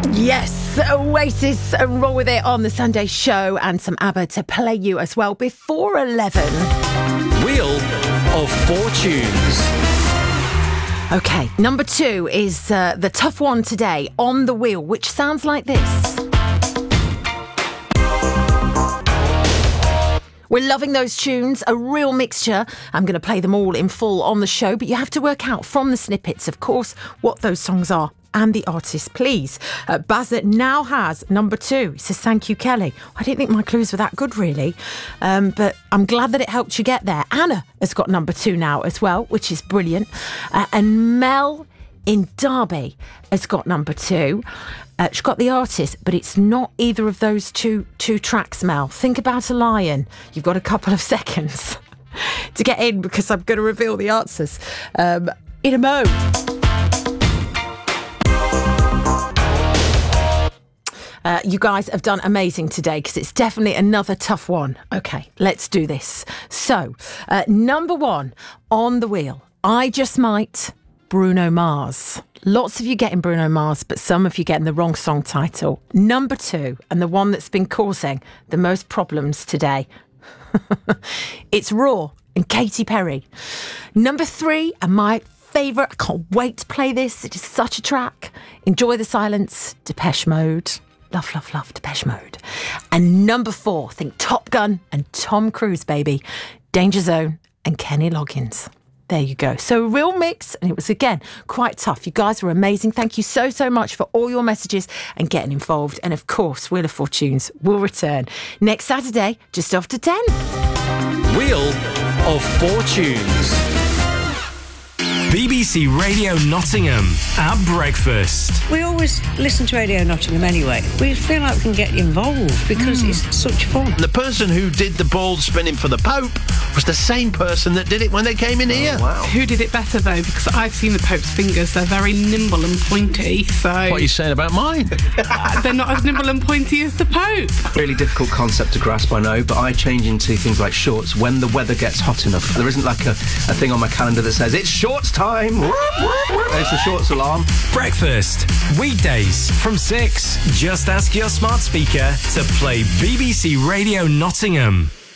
Yes, Oasis, Roll With It on the Sunday show, and some ABBA to play you as well before 11. Wheel of Fortunes. Okay, number 2 is the tough one today on the wheel, which sounds like this. We're loving those tunes, a real mixture. I'm going to play them all in full on the show, but you have to work out from the snippets, of course, what those songs are and the artist, please. Bazza now has number 2. He says, thank you, Kelly. I didn't think my clues were that good, really, but I'm glad that it helped you get there. Anna has got number 2 now as well, which is brilliant. And Mel in Derby has got number 2. She's got the artist, but it's not either of those two tracks, Mel. Think about a lion. You've got a couple of seconds to get in, because I'm going to reveal the answers in a mo. You guys have done amazing today, because it's definitely another tough one. Okay, let's do this. So, number 1 on the wheel, I Just Might, Bruno Mars. Lots of you getting Bruno Mars, but some of you getting the wrong song title. Number 2, and the one that's been causing the most problems today, it's Raw and Katy Perry. Number 3, and my favourite, I can't wait to play this, it is such a track, Enjoy the Silence, Depeche Mode. Love, love, love Depeche Mode. And number 4, think Top Gun and Tom Cruise, baby, Danger Zone and Kenny Loggins. There you go. So a real mix, and it was, again, quite tough. You guys were amazing. Thank you so, so much for all your messages and getting involved. And, of course, Wheel of Fortunes will return next Saturday, just after 10. Wheel of Fortunes. BBC Radio Nottingham at breakfast. We always listen to Radio Nottingham anyway. We feel like we can get involved because it's such fun. The person who did the ball spinning for the Pope was the same person that did it when they came in here. Wow. Who did it better, though? Because I've seen the Pope's fingers. They're very nimble and pointy, so... What are you saying about mine? They're not as nimble and pointy as the Pope. Really difficult concept to grasp, I know, but I change into things like shorts when the weather gets hot enough. There isn't like a thing on my calendar that says, it's shorts time! There's the shorts alarm. Breakfast. Weekdays from 6. Just ask your smart speaker to play BBC Radio Nottingham.